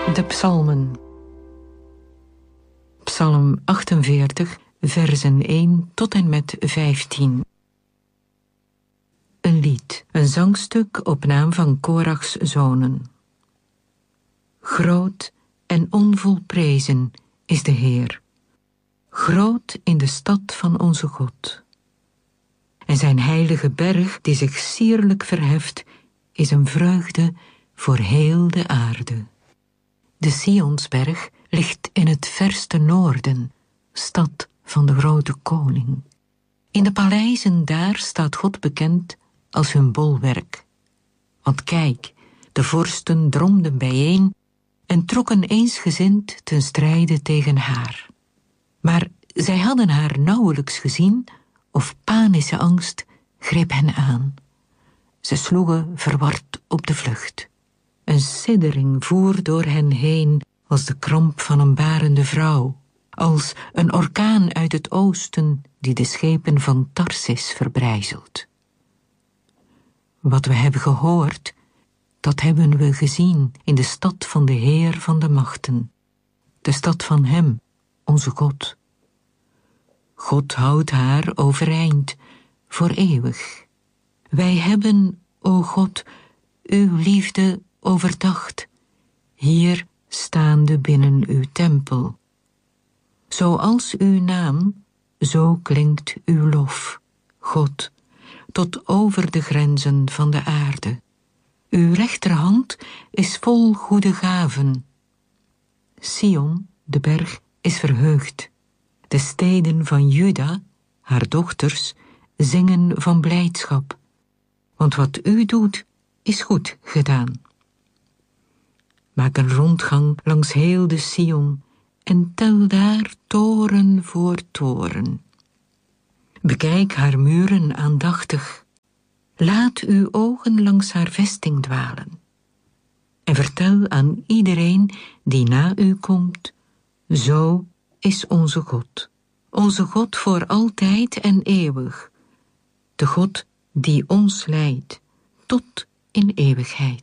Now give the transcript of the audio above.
De psalmen. Psalm 48, versen 1 tot en met 15. Een lied, een zangstuk op naam van Korachs zonen. Groot en onvolprezen is de Heer, groot in de stad van onze God. En zijn heilige berg, die zich sierlijk verheft, is een vreugde voor heel de aarde. De Sionsberg ligt in het verste noorden, stad van de grote koning. In de paleizen daar staat God bekend als hun bolwerk. Want kijk, de vorsten dromden bijeen en trokken eensgezind ten strijde tegen haar. Maar zij hadden haar nauwelijks gezien, of panische angst greep hen aan. Ze sloegen verward op de vlucht. Een siddering voer door hen heen als de kramp van een barende vrouw, als een orkaan uit het oosten die de schepen van Tarsis verbrijzelt. Wat we hebben gehoord, dat hebben we gezien in de stad van de Heer van de machten, de stad van Hem, onze God. God houdt haar overeind, voor eeuwig. Wij hebben, o God, uw liefde overdacht, hier staande binnen uw tempel. Zoals uw naam, zo klinkt uw lof, God, tot over de grenzen van de aarde. Uw rechterhand is vol goede gaven. Sion, de berg, is verheugd. De steden van Juda, haar dochters, zingen van blijdschap. Want wat u doet, is goed gedaan. Maak een rondgang langs heel de Sion en tel daar toren voor toren. Bekijk haar muren aandachtig. Laat uw ogen langs haar vesting dwalen. En vertel aan iedereen die na u komt, zo is onze God voor altijd en eeuwig, de God die ons leidt tot in eeuwigheid.